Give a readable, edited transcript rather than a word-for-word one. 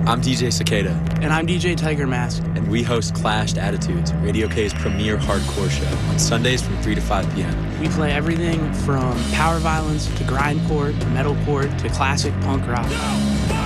I'm DJ Cicada. And I'm DJ Tiger Mask. And we host Clashed Attitudes, Radio K's premier hardcore show, on Sundays from 3 to 5 p.m. We play everything from power violence to grindcore to metalcore to classic punk rock.